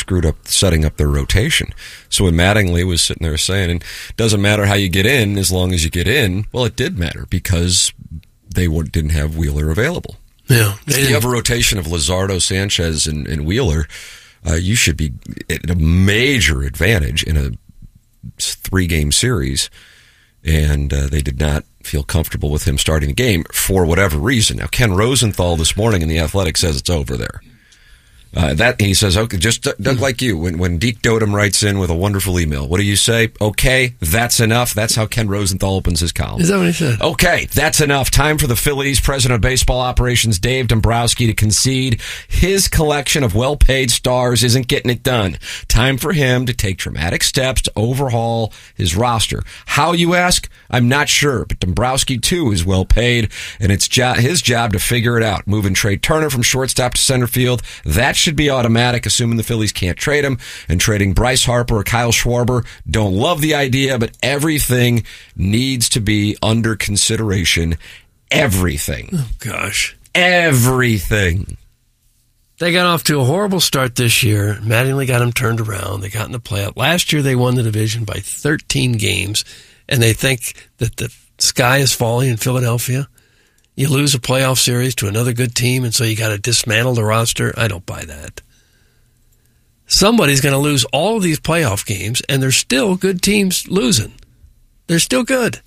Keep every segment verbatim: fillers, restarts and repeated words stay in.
screwed up setting up their rotation. So when Mattingly was sitting there saying, and it doesn't matter how you get in as long as you get in, well, it did matter because they didn't have Wheeler available. Yeah, if you have a rotation of Luzardo, Sanchez, and, and Wheeler, uh, you should be at a major advantage in a three-game series, and uh, they did not feel comfortable with him starting the game for whatever reason. Now, Ken Rosenthal this morning in The Athletic says it's over there. Uh, that he says, okay, just Doug, like you, when when Deke Dotem writes in with a wonderful email, what do you say? Okay, that's enough. That's how Ken Rosenthal opens his column. Is that what he said? Okay, that's enough. Time for the Phillies president of baseball operations, Dave Dombrowski, to concede his collection of well-paid stars isn't getting it done. Time for him to take dramatic steps to overhaul his roster. How, you ask? I'm not sure, but Dombrowski, too, is well-paid, and it's jo- his job to figure it out. Moving Trey Turner from shortstop to center field, that should be automatic, assuming the Phillies can't trade him. And trading Bryce Harper or Kyle Schwarber, don't love the idea, but everything needs to be under consideration. Everything. Oh, gosh. Everything. They got off to a horrible start this year. Mattingly got them turned around. They got in the playoff. Last year, they won the division by thirteen games, and they think that the sky is falling in Philadelphia. You lose a playoff series to another good team, and so you got to dismantle the roster. I don't buy that. Somebody's going to lose all of these playoff games, and there's still good teams losing. They're still good.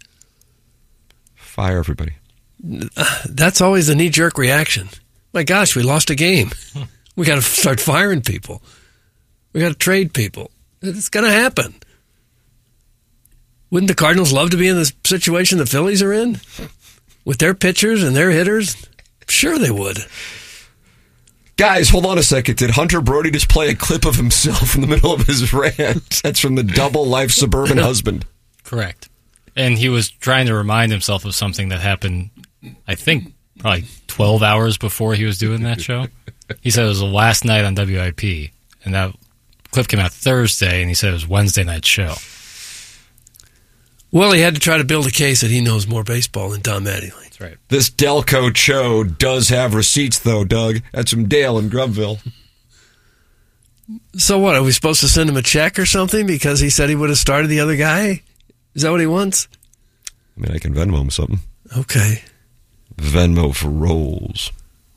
Fire everybody. That's always the knee-jerk reaction. My gosh, we lost a game. We got to start firing people. We got to trade people. It's going to happen. Wouldn't the Cardinals love to be in the situation the Phillies are in? With their pitchers and their hitters? Sure they would. Guys, hold on a second. Did Hunter Brody just play a clip of himself in the middle of his rant? That's from the Double Life Suburban Husband. Correct. And he was trying to remind himself of something that happened, I think, probably twelve hours before he was doing that show. He said it was the last night on W I P, and that clip came out Thursday, and he said it was Wednesday night's show. Well, he had to try to build a case that he knows more baseball than Tom Mattingly. That's right. This Delco show does have receipts, though, Doug. That's from Dale in Grubville. So what, are we supposed to send him a check or something because he said he would have started the other guy? Is that what he wants? I mean, I can Venmo him something. Okay. Venmo for rolls.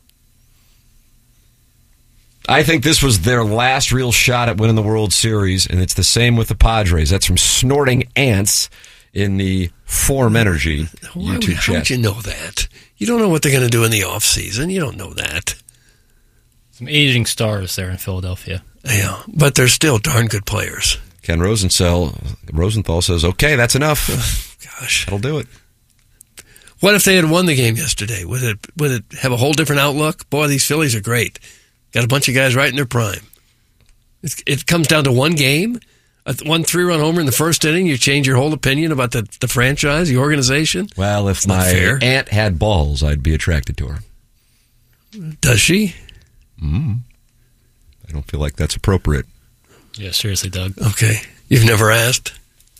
I think this was their last real shot at winning the World Series, and it's the same with the Padres. That's from Snorting Ants in the Form Energy Why YouTube would, how chat. would you know that? You don't know what they're going to do in the off season. You don't know that. Some aging stars there in Philadelphia. Yeah, but they're still darn good players. Ken Rosenthal, Rosenthal says, okay, that's enough. Gosh. That'll do it. What if they had won the game yesterday? Would it would it have a whole different outlook? Boy, these Phillies are great. Got a bunch of guys right in their prime. It's, it comes down to one game, a one three-run homer in the first inning. You change your whole opinion about the, the franchise, the organization. Well, if it's not my fair. aunt had balls, I'd be attracted to her. Does she? Mm. I don't feel like that's appropriate. Yeah, seriously, Doug. Okay. You've never asked?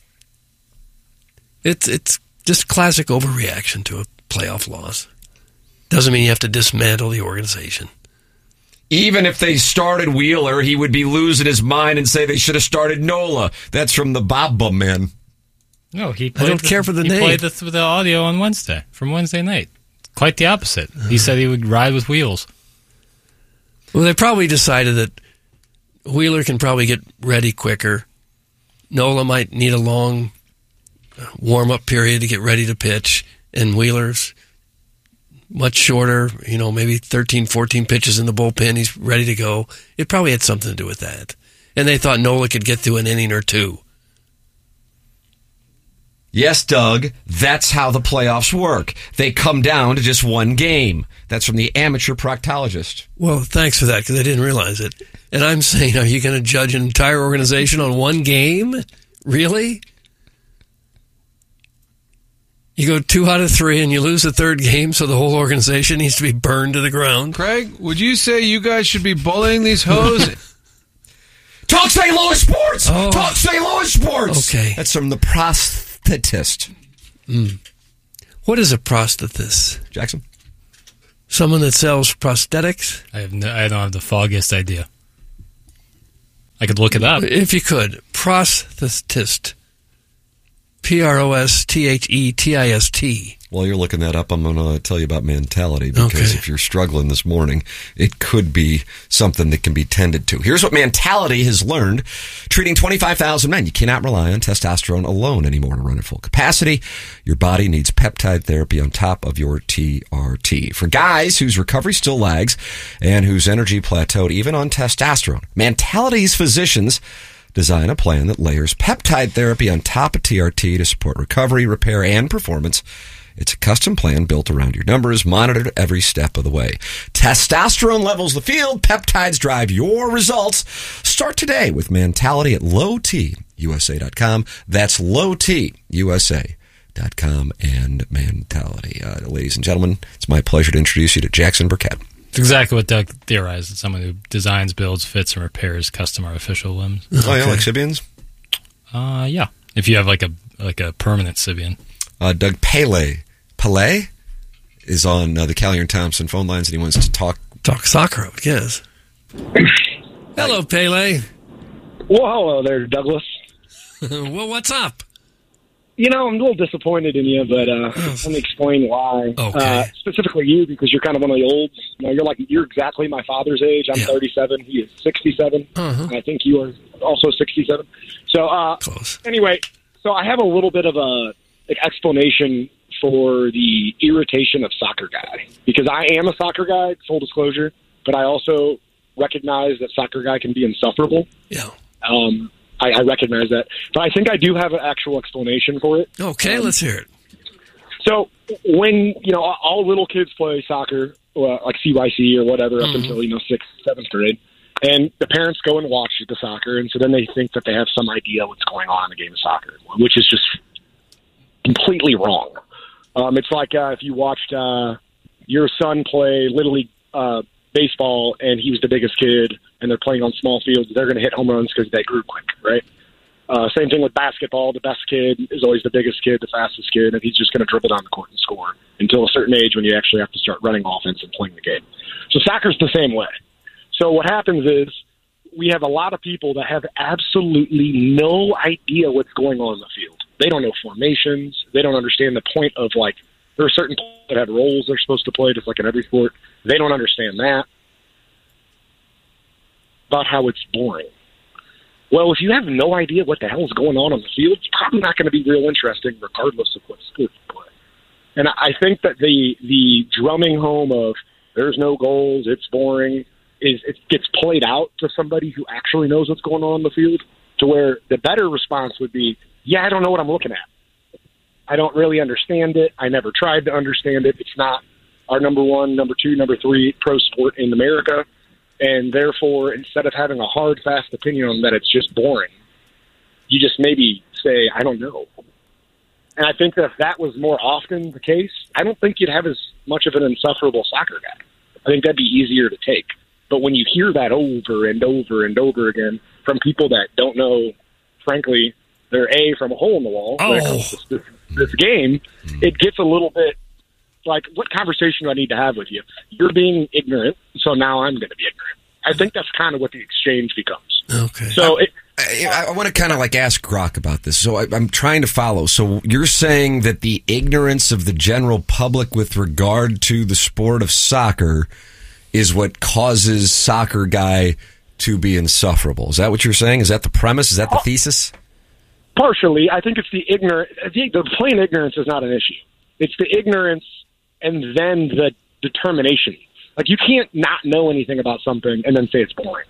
It's it's just classic overreaction to a playoff loss. Doesn't mean you have to dismantle the organization. Even if they started Wheeler, he would be losing his mind and say they should have started Nola. That's from the Bob Bum Man. No, he played I don't the, care for the he name. played the, the audio on Wednesday, from Wednesday night. Quite the opposite. He said he would ride with wheels. Well, they probably decided that Wheeler can probably get ready quicker. Nola might need a long warm-up period to get ready to pitch, and Wheeler's much shorter, you know, maybe thirteen, fourteen pitches in the bullpen. He's ready to go. It probably had something to do with that. And they thought Nola could get through an inning or two. Yes, Doug, that's how the playoffs work. They come down to just one game. That's from the amateur proctologist. Well, thanks for that, because I didn't realize it. And I'm saying, are you going to judge an entire organization on one game? Really? You go two out of three and you lose the third game, so the whole organization needs to be burned to the ground. Craig, would you say you guys should be bullying these hoes? Talk Saint Louis Sports! Oh. Talk Saint Louis Sports! Okay. That's from the prosthetist. Mm. What is a prosthetist? Jackson? Someone that sells prosthetics? I have no, I don't have the foggiest idea. I could look it up. If you could. Prosthetist. P R O S T H E T I S T. While you're looking that up, I'm going to tell you about Mentality, because Okay. if you're struggling this morning, it could be something that can be tended to. Here's what Mentality has learned. Treating twenty-five thousand men, you cannot rely on testosterone alone anymore to run at full capacity. Your body needs peptide therapy on top of your T R T. For guys whose recovery still lags and whose energy plateaued even on testosterone, Mentality's physicians design a plan that layers peptide therapy on top of T R T to support recovery, repair, and performance. It's a custom plan built around your numbers, monitored every step of the way. Testosterone levels the field. Peptides drive your results. Start today with Mentality at low t u s a dot com. That's low t u s a dot com and Mentality. Uh, ladies and gentlemen, it's my pleasure to introduce you to Jackson Burkett. It's exactly what Doug theorized. It's someone who designs, builds, fits, and repairs custom artificial limbs. Oh, yeah, like Sibians? Uh, yeah. If you have like a like a permanent Sibian. Uh, Doug Pele. Pele is on uh, the Callier and Thompson phone lines, and he wants to talk. Talk soccer, I would guess. Hello, Pele. Well, hello there, Douglas. Well, what's up? You know, I'm a little disappointed in you, but uh, let me explain why. Okay. Uh, specifically you, because you're kind of one of the olds. You know, you're like you're exactly my father's age. I'm Yeah. thirty-seven. He is sixty-seven. Uh-huh. And I think you are also sixty-seven. So, uh, Close. anyway, so I have a little bit of a like, explanation for the irritation of soccer guy, because I am a soccer guy, full disclosure, but I also recognize that soccer guy can be insufferable. Yeah. Um, I, I recognize that, but I think I do have an actual explanation for it. Okay, Um, let's hear it. So when, you know, all little kids play soccer, uh, like C Y C or whatever, up Mhm. until, you know, sixth, seventh grade, and the parents go and watch the soccer, and so then they think that they have some idea what's going on in the game of soccer, which is just completely wrong. Um, it's like uh, if you watched uh, your son play Little League uh, baseball, and he was the biggest kid, and they're playing on small fields, they're going to hit home runs because they grew quick, right? Uh, same thing with basketball. The best kid is always the biggest kid, the fastest kid, and he's just going to dribble down the court and score until a certain age when you actually have to start running offense and playing the game. So soccer's the same way. So what happens is we have a lot of people that have absolutely no idea what's going on in the field. They don't know formations. They don't understand the point of, like, there are certain players that have roles they're supposed to play, just like in every sport. They don't understand that. About how it's boring. Well, if you have no idea what the hell is going on on the field, it's probably not going to be real interesting regardless of what sport you play. And I think that the the drumming home of there's no goals, it's boring, is it gets played out to somebody who actually knows what's going on in the field, to where the better response would be, yeah, I don't know what I'm looking at. I don't really understand it. I never tried to understand it. It's not our number one, number two, number three pro sport in America. And therefore, instead of having a hard, fast opinion on that, it's just boring, you just maybe say, I don't know. And I think that if that was more often the case, I don't think you'd have as much of an insufferable soccer guy. I think that'd be easier to take. But when you hear that over and over and over again from people that don't know, frankly, they're A, from a hole in the wall, when it comes to this, this game, it gets a little bit like, what conversation do I need to have with you? You're being ignorant, so now I'm going to be ignorant. I think that's kind of what the exchange becomes. Okay. So it, I, I want to kind of like ask Grok about this. So I, I'm trying to follow. So you're saying that the ignorance of the general public with regard to the sport of soccer is what causes soccer guy to be insufferable. Is that what you're saying? Is that the premise? Is that the thesis? Partially. I think it's the ignorant. The, the plain ignorance is not an issue. It's the ignorance and then the determination. Like, you can't not know anything about something and then say it's boring.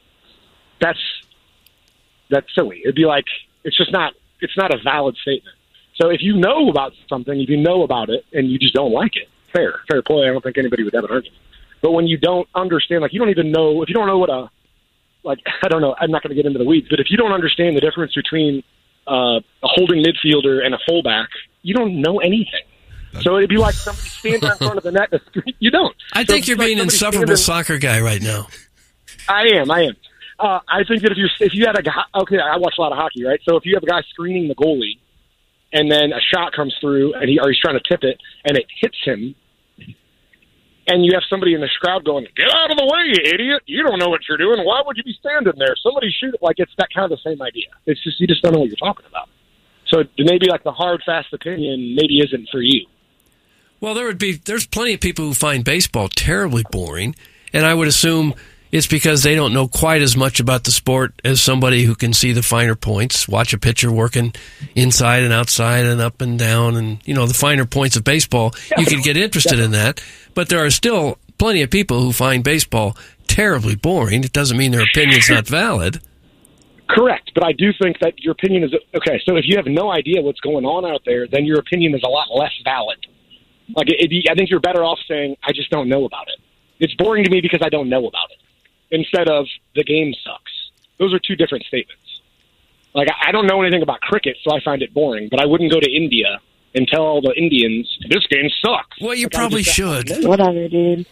That's that's silly. It'd be like, it's just not, it's not a valid statement. So if you know about something, if you know about it and you just don't like it, fair, fair play. I don't think anybody would have an argument. But when you don't understand, like, you don't even know, if you don't know what a, like, I don't know, I'm not going to get into the weeds, but if you don't understand the difference between uh, a holding midfielder and a fullback, you don't know anything. So it'd be like somebody standing in front of the net. You don't. I So think you're it's like being somebody insufferable standing- soccer guy right now. I am. I am. Uh, I think that if you if you had a guy, okay, I watch a lot of hockey, right? So if you have a guy screening the goalie, and then a shot comes through, and he or he's trying to tip it, and it hits him, and you have somebody in the crowd going, "Get out of the way, you idiot! You don't know what you're doing. Why would you be standing there? Somebody shoot it!" Like, it's that kind of the same idea. It's just you just don't know what you're talking about. So maybe like the hard, fast opinion maybe isn't for you. Well, there would be there's plenty of people who find baseball terribly boring, and I would assume it's because they don't know quite as much about the sport as somebody who can see the finer points, watch a pitcher working inside and outside and up and down, and you know the finer points of baseball. You could get interested in that, but there are still plenty of people who find baseball terribly boring. It doesn't mean their opinion's not valid. Correct, but I do think that your opinion is okay. So if you have no idea what's going on out there, then your opinion is a lot less valid. Like, it, it, I think you're better off saying, "I just don't know about it. It's boring to me because I don't know about it," instead of "the game sucks." Those are two different statements. Like, I, I don't know anything about cricket, so I find it boring. But I wouldn't go to India and tell all the Indians this game sucks. Well, you like, probably should. Whatever, dude.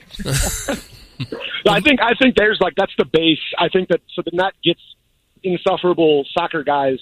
I think I think there's like that's the base. I think that so then that gets insufferable soccer guys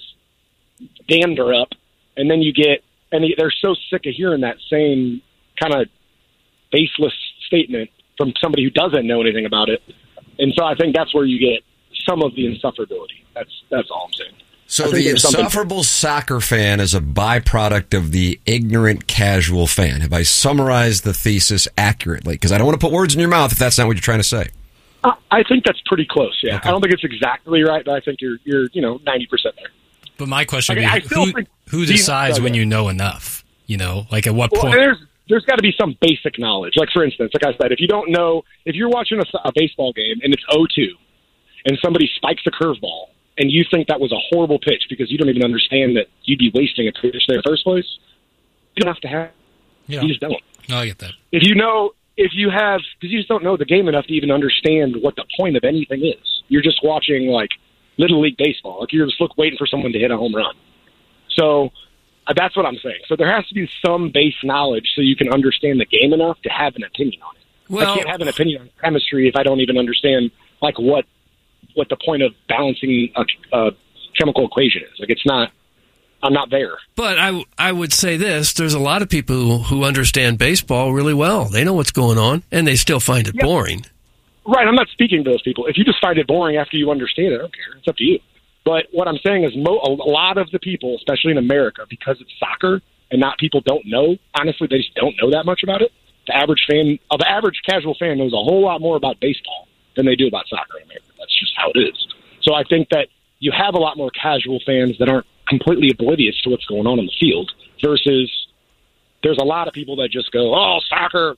dander up, and then you get and they're so sick of hearing that same kind of baseless statement from somebody who doesn't know anything about it, and so I think that's where you get some of the insufferability. That's that's all I'm saying. So the insufferable soccer fan is a byproduct of the ignorant casual fan. Have I summarized the thesis accurately? Because I don't want to put words in your mouth if that's not what you're trying to say. Uh, I think that's pretty close. Yeah, okay. I don't think it's exactly right, but I think you're you're you know ninety percent there. But my question okay, would I be, still who, think who decides when you know enough? You know, like at what well, point? There's there's got to be some basic knowledge. Like, for instance, like I said, if you don't know, if you're watching a, a baseball game and it's oh two and somebody spikes a curveball and you think that was a horrible pitch because you don't even understand that you'd be wasting a pitch there in the first place, you don't have to have Yeah. You just don't. No, I get that. If you know, if you have, because you just don't know the game enough to even understand what the point of anything is. You're just watching, like, Little League Baseball. Like, you're just look, waiting for someone to hit a home run. So uh, that's what I'm saying. So there has to be some base knowledge so you can understand the game enough to have an opinion on it. Well, I can't have an opinion on chemistry if I don't even understand, like, what what the point of balancing a, a chemical equation is. Like, it's not, I'm not there. But I, I would say this, there's a lot of people who, who understand baseball really well. They know what's going on, and they still find it yeah. boring. Right, I'm not speaking to those people. If you just find it boring after you understand it, I don't care. It's up to you. But what I'm saying is mo- a lot of the people, especially in America, because it's soccer and not people don't know, honestly, they just don't know that much about it. The average fan, uh, the average casual fan knows a whole lot more about baseball than they do about soccer in America. That's just how it is. So I think that you have a lot more casual fans that aren't completely oblivious to what's going on in the field versus there's a lot of people that just go, "Oh, soccer."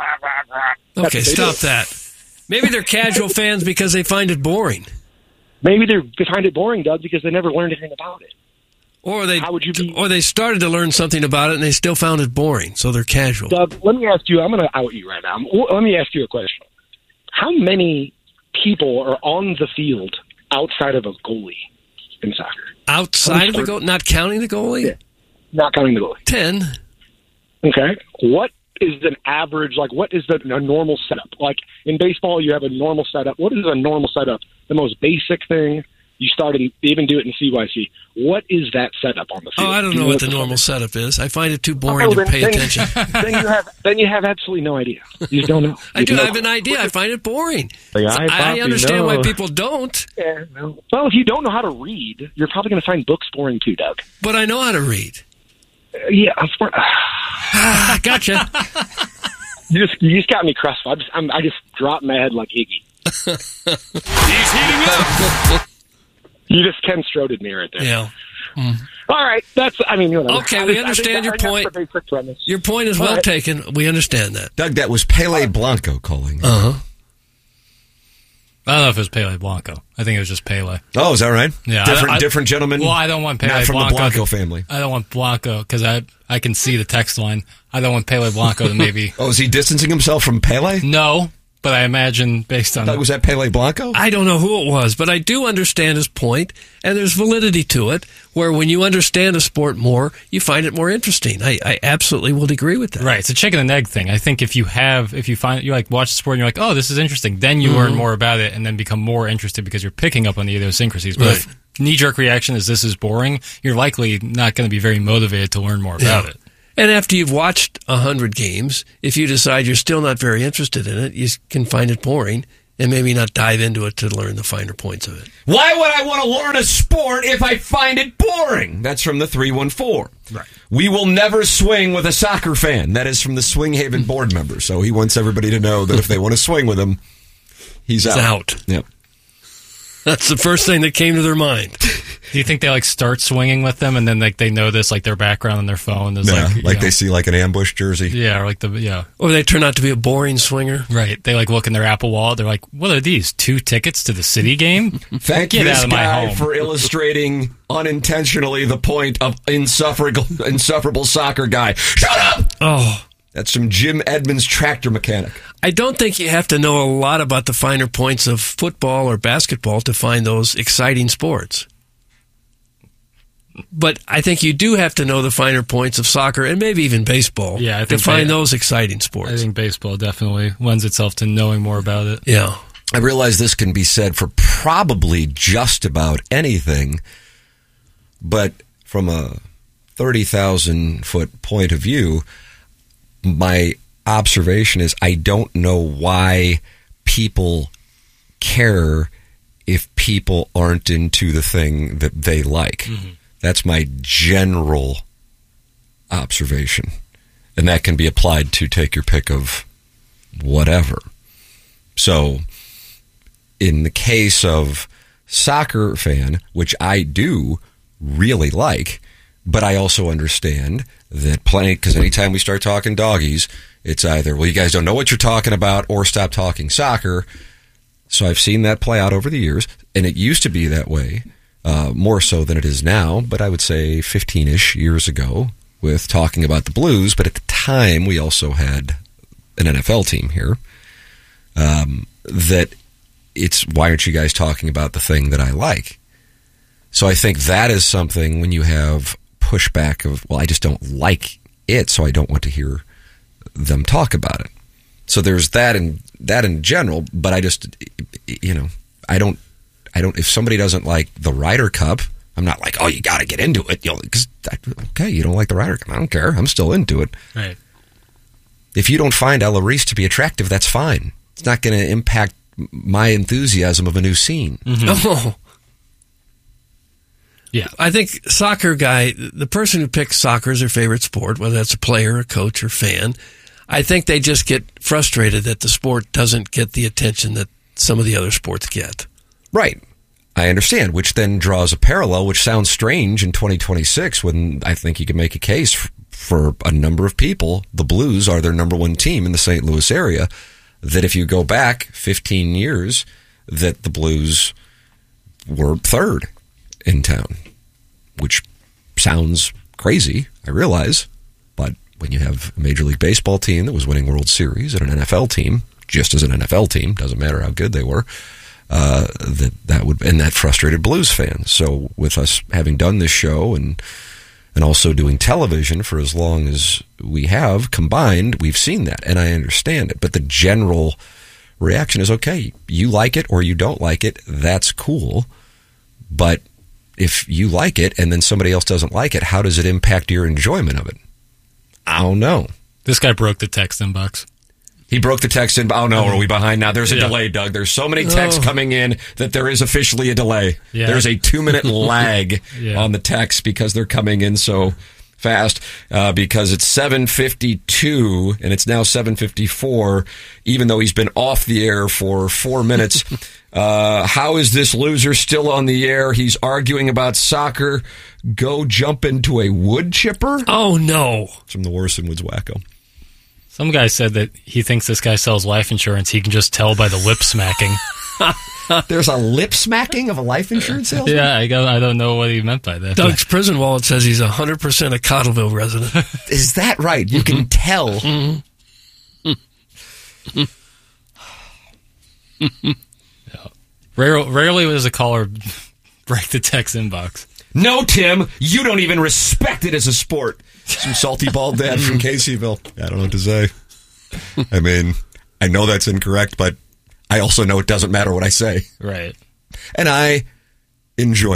Okay, stop do. that. Maybe they're casual fans because they find it boring. Maybe they're, they find it boring, Doug, because they never learned anything about it. Or they How would you be, or they started to learn something about it and they still found it boring, so they're casual. Doug, let me ask you, I'm going to out you right now. Let me ask you a question. How many people are on the field outside of a goalie in soccer? Outside of the goal, not counting the goalie? Yeah. Not counting the goalie. Ten. Okay. What is an average, like what is the a normal setup? Like in baseball, you have a normal setup. What is a normal setup? The most basic thing. You start and even do it in C Y C. What is that setup on the field? Oh, I don't do know you what the normal setup is. I find it too boring oh, to then, pay then, attention. Then you have then you have absolutely no idea. You just don't know. I You do know. have an idea. I find it boring. The So eye I poppy understand why nose. people don't, Yeah, no. Well, if you don't know how to read, you're probably going to find books boring too, Doug. but I know how to read. Uh, yeah, I'm smart. Ah, gotcha. You just you just got me crushed. I just I'm, I just dropped my head like Iggy. He's heating up. You just Ken Stroded me right there. Yeah. All right, that's. I mean, you know. Okay, I we just- I understand think your that- I point. guess the basic premise. Your point is All well right. taken. We understand that. Doug, that was Pele Blanco calling. Uh huh. I don't know if it was Pele Blanco. I think it was just Pele. Oh, is that right? Yeah, Different, I- I- different gentleman. Well, I don't want Pele Not from Blanco. the Blanco family. I don't want Blanco because I I can see the text line. I don't want Pele Blanco to maybe. Oh, is he distancing himself from Pele? No, but I imagine based on That was that Pele Blanco? I don't know who it was, but I do understand his point, and there's validity to it, where when you understand a sport more, you find it more interesting. I, I absolutely would agree with that. right. It's a chicken and egg thing. I think if you have, if you find, you like watch the sport and you're like, oh, this is interesting, then you Mm-hmm. learn more about it and then become more interested because you're picking up on the idiosyncrasies. But if knee jerk reaction is this is boring, you're likely not going to be very motivated to learn more about Yeah. it. And after you've watched a hundred games, if you decide you're still not very interested in it, you can find it boring and maybe not dive into it to learn the finer points of it. Why would I want to learn a sport if I find it boring? That's from the three one four. Right. We will never swing with a soccer fan. That is from the Swing Haven board member. So he wants everybody to know that if they want to swing with him, he's, He's out. out. Yep. That's the first thing that came to their mind. Do you think they like start swinging with them and then like they notice like their background on their phone is Yeah, like, you like know, they see like an ambush jersey. yeah, or like the yeah, Or they turn out to be a boring swinger. right. They like look in their Apple Wallet. They're like, what are these? Two tickets to the City game? Thank Get this out of my guy home. for illustrating unintentionally the point of insufferable, insufferable soccer guy. Shut up! Oh, That's from Jim Edmonds, tractor mechanic. I don't think you have to know a lot about the finer points of football or basketball to find those exciting sports. But I think you do have to know the finer points of soccer and maybe even baseball Yeah, I to think find ba- those exciting sports. I think baseball definitely lends itself to knowing more about it. yeah. I realize this can be said for probably just about anything, but from a thirty thousand foot point of view, my observation is I don't know why people care if people aren't into the thing that they like. Mm-hmm. That's my general observation. And that can be applied to take your pick of whatever. So, in the case of soccer fan, which I do really like, but I also understand that playing, because anytime we start talking doggies, it's either, well, you guys don't know what you're talking about, or stop talking soccer. So I've seen that play out over the years, and it used to be that way, uh, more so than it is now, but I would say fifteen-ish years ago with talking about the Blues, but at the time we also had an N F L team here, um, that it's, why aren't you guys talking about the thing that I like? So I think that is something when you have pushback of, well, I just don't like it, so I don't want to hear them talk about it. So there's that in that in general, but I just, you know, I don't, I don't. If somebody doesn't like the Ryder Cup, I'm not like, oh, you got to get into it, you know, because okay, you don't like the Ryder Cup, I don't care, I'm still into it. Right. If you don't find Ella Reese to be attractive, that's fine. It's not going to impact my enthusiasm of a new scene. Mm-hmm. Oh. Yeah. I think soccer guy, the person who picks soccer as their favorite sport, whether that's a player, a coach, or fan, I think they just get frustrated that the sport doesn't get the attention that some of the other sports get. Right. I understand, which then draws a parallel, which sounds strange in twenty twenty-six when I think you can make a case f- for a number of people. The Blues are their number one team in the Saint Louis area. That if you go back fifteen years, that the Blues were third in town, which sounds crazy, I realize, but when you have a Major League Baseball team that was winning World Series and an N F L team, just as an N F L team, doesn't matter how good they were, uh, that that would, and that frustrated Blues fans. So with us having done this show and and also doing television for as long as we have combined, we've seen that, and I understand it. But the general reaction is, okay, you like it or you don't like it, that's cool, but if you like it and then somebody else doesn't like it, how does it impact your enjoyment of it? I don't know. This guy broke the text inbox. He broke the text in. Oh no, are we behind now? There's a Yeah. delay, Doug. There's so many texts Oh. coming in that there is officially a delay. Yeah. There's a two minute lag Yeah. on the text because they're coming in so fast. Uh, because it's seven fifty-two and it's now seven fifty-four. Even though he's been off the air for four minutes. uh, how is this loser still on the air? He's arguing about soccer. Go jump into a wood chipper. Oh, no. It's from the Worson Woods Wacko. Some guy said that he thinks this guy sells life insurance. He can just tell by the lip smacking. There's a lip smacking of a life insurance salesman? Yeah, I go, I don't know what he meant by that. Doug's prison wallet says he's one hundred percent a Cottleville resident. Is that right? You can tell. Rarely, rarely does a caller break the text inbox. No, Tim, you don't even respect it as a sport. Some salty bald dad from Caseyville. I don't know what to say. I mean, I know that's incorrect, but I also know it doesn't matter what I say. Right. And I enjoy that.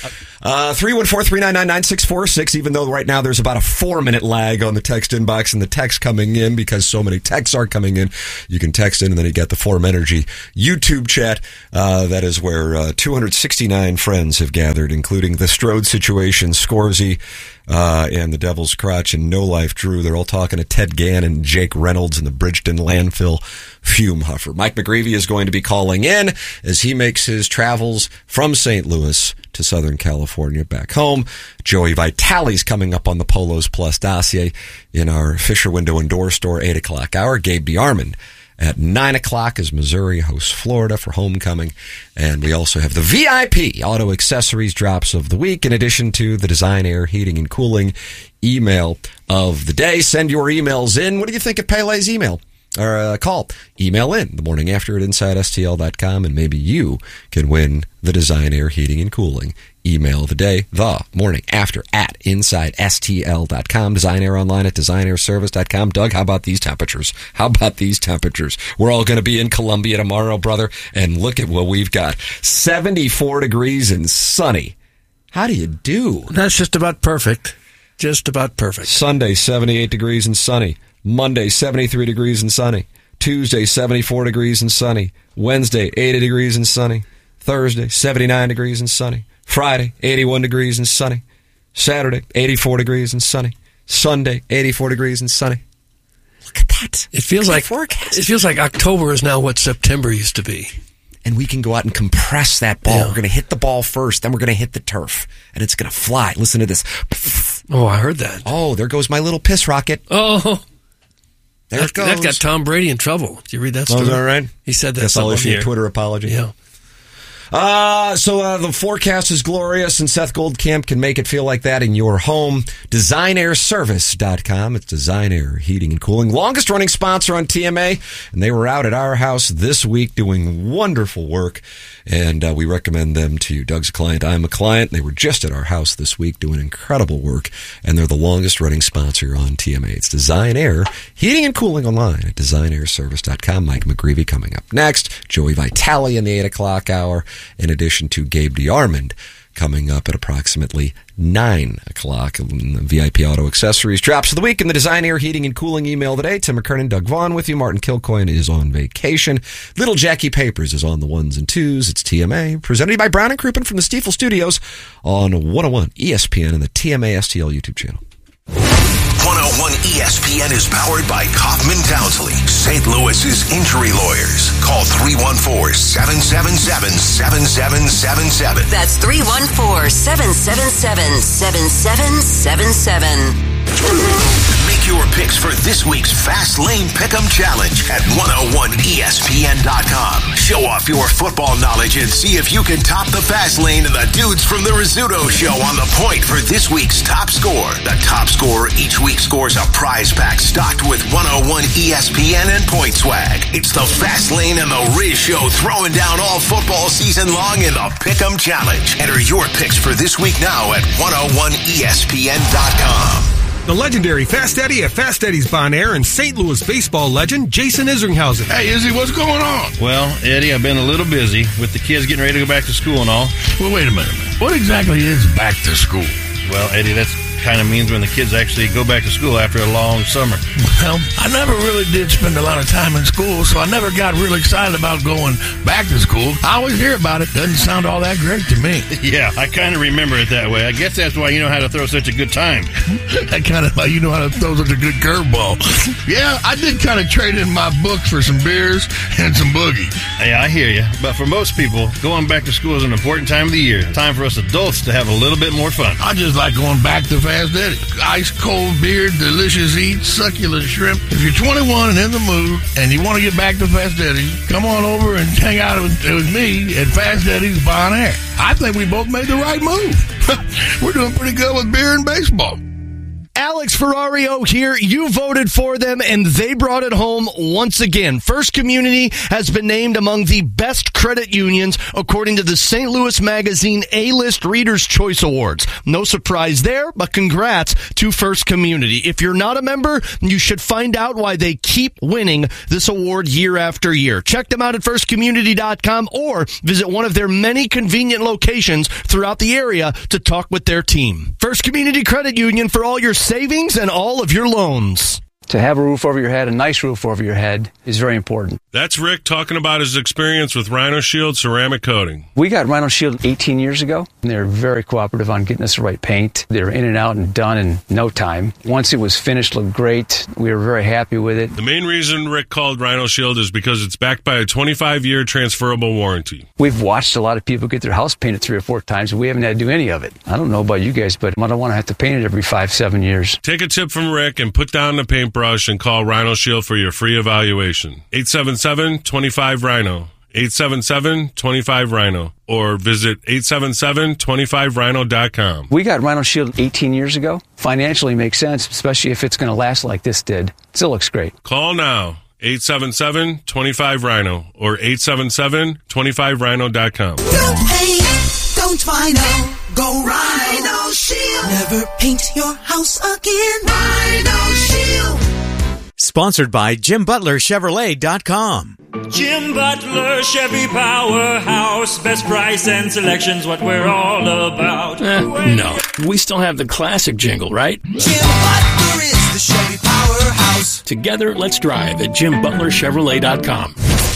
Uh, three one four, three nine nine, nine six four six, even though right now there's about a four-minute lag on the text inbox and the text coming in because so many texts are coming in. You can text in and then you get the Forum Energy YouTube chat. Uh, that is where uh, two hundred sixty-nine friends have gathered, including the Strode situation, Scorsy, uh, and the Devil's Crotch, and No Life Drew. They're all talking to Ted Gannon, Jake Reynolds, and the Bridgeton landfill fume huffer. Mike McGreevy is going to be calling in as he makes his travels from Saint Louis to Southern California back home. Joey Vitale's coming up on the Polos Plus dossier in our Fisher Window and Door Store eight o'clock hour. Gabe DeArmond at nine o'clock as Missouri hosts Florida for homecoming. And we also have the V I P Auto Accessories Drops of the Week, in addition to the Design Air Heating and Cooling email of the day. Send your emails in. What do you think of Pele's email? Or uh, call, email in the morning after at inside S T L dot com, and maybe you can win the Design Air Heating and Cooling email of the day, the morning after at inside S T L dot com. Design Air online at design air service dot com. Doug, how about these temperatures? How about these temperatures? We're all going to be in Columbia tomorrow, brother, and look at what we've got. seventy-four degrees and sunny. How do you do? That's just about perfect. Just about perfect. Sunday, seventy-eight degrees and sunny. Monday, seventy-three degrees and sunny. Tuesday, seventy-four degrees and sunny. Wednesday, eighty degrees and sunny. Thursday, seventy-nine degrees and sunny. Friday, eighty-one degrees and sunny. Saturday, eighty-four degrees and sunny. Sunday, eighty-four degrees and sunny. Look at that. It feels like forecast. It feels like October is now what September used to be. And we can go out and compress that ball. Yeah. We're going to hit the ball first, then we're going to hit the turf, and it's going to fly. Listen to this. Oh, I heard that. Oh, there goes my little piss rocket. Oh, there that, it goes. That got Tom Brady in trouble. Did you read that story? Oh, is that right? He said that. Guess I'll issue a Twitter apology. Yeah. Uh, so uh, the forecast is glorious, and Seth Goldcamp can make it feel like that in your home. design air service dot com. It's Design Air Heating and Cooling. Longest running sponsor on T M A, and they were out at our house this week doing wonderful work, and uh, we recommend them to you. Doug's a client, I'm a client. They were just at our house this week doing incredible work, and they're the longest running sponsor on T M A. It's Design Air Heating and Cooling online at design air service dot com. Mike McGreevy coming up next. Joey Vitale in the eight o'clock hour, in addition to Gabe DeArmond coming up at approximately nine o'clock. The V I P Auto Accessories Drops of the Week and the Design Air Heating and Cooling email today. Tim McKernan, Doug Vaughn with you. Martin Kilcoyne is on vacation. Little Jackie Papers is on the ones and twos. It's T M A, presented by Brown and Crouppen from the Stiefel Studios on one oh one E S P N and the T M A S T L YouTube channel. one oh one E S P N is powered by Kaufman Townsley, Saint Louis's injury lawyers. Call three one four, seven seven seven, seven seven seven seven. That's three one four, seven seven seven, seven seven seven seven. Make your picks for this week's Fast Lane Pick'em Challenge at one oh one E S P N dot com. Show off your football knowledge and see if you can top the Fast Lane and the dudes from the Rizzuto Show on the point for this week's top score. The top scorer each week scores a prize pack stocked with one oh one E S P N and Point Swag. It's the Fast Lane and the Riz Show throwing down all football season long in the Pick'em Challenge. Enter your picks for this week now at one oh one E S P N dot com. The legendary Fast Eddie at Fast Eddie's Bon Air and Saint Louis baseball legend Jason Isringhausen. Hey, Izzy, what's going on? Well, Eddie, I've been a little busy with the kids getting ready to go back to school and all. Well, wait a minute, man. What exactly is back to school? Well, Eddie, that's kind of means when the kids actually go back to school after a long summer. Well, I never really did spend a lot of time in school, so I never got really excited about going back to school. I always hear about it. Doesn't sound all that great to me. Yeah, I kind of remember it that way. I guess that's why you know how to throw such a good time. That kind of like you know how to throw such a good curveball. Yeah, I did kind of trade in my books for some beers and some boogie. Yeah, I hear you. But for most people, going back to school is an important time of the year. Time for us adults to have a little bit more fun. I just like going back to Fast Eddie. Ice cold beer, delicious eats, succulent shrimp. If you're twenty-one and in the mood and you want to get back to Fast Eddie's, come on over and hang out with, with me at Fast Eddie's Bon Air. I think we both made the right move. We're doing pretty good with beer and baseball. Alex Ferrario here. You voted for them, and they brought it home once again. First Community has been named among the best credit unions according to the Saint Louis Magazine A-List Reader's Choice Awards. No surprise there, but congrats to First Community. If you're not a member, you should find out why they keep winning this award year after year. Check them out at first community dot com or visit one of their many convenient locations throughout the area to talk with their team. First Community Credit Union for all your savings and all of your loans. To have a roof over your head, a nice roof over your head, is very important. That's Rick talking about his experience with Rhino Shield ceramic coating. We got Rhino Shield eighteen years ago, and they were very cooperative on getting us the right paint. They were in and out and done in no time. Once it was finished, looked great. We were very happy with it. The main reason Rick called Rhino Shield is because it's backed by a twenty-five year transferable warranty. We've watched a lot of people get their house painted three or four times, and we haven't had to do any of it. I don't know about you guys, but I don't want to have to paint it every five, seven years. Take a tip from Rick and put down the paintbrush and call Rhino Shield for your free evaluation. eight seven seven, two five, Rhino. eight seven seven, two five, Rhino. Or visit eight seven seven, two five rhino dot com. We got Rhino Shield eighteen years ago. Financially makes sense, especially if it's going to last like this did. Still looks great. Call now. eight seven seven, two five, Rhino. Or eight seven seven, two five rhino dot com. Don't paint, don't Rhino. Go Rhino Shield. Never paint your house again. Rhino Shield. Sponsored by Jim Butler Chevrolet dot com. Jim Butler Chevy Powerhouse. Best price and selection's what we're all about. Eh, no. We still have the classic jingle, right? Jim Butler is the Chevy Powerhouse. Together, let's drive at Jim Butler Chevrolet dot com.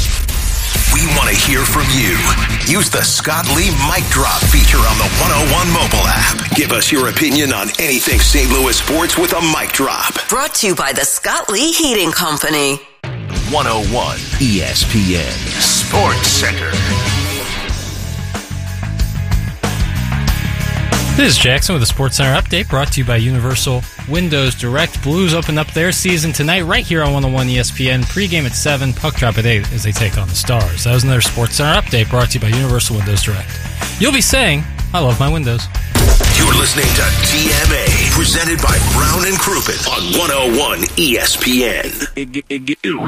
We want to hear from you. Use the Scott Lee Mic Drop feature on the one oh one mobile app. Give us your opinion on anything Saint Louis sports with a mic drop. Brought to you by the Scott Lee Heating Company. one oh one E S P N Sports Center. This is Jackson with the Sports Center update brought to you by Universal Windows Direct. Blues open up their season tonight right here on one oh one E S P N. Pre-game at seven, puck drop at eight as they take on the Stars. That was another Sports Center update brought to you by Universal Windows Direct. You'll be saying, I love my windows. You're listening to T M A, presented by Brown and Crouppen on one oh one E S P N.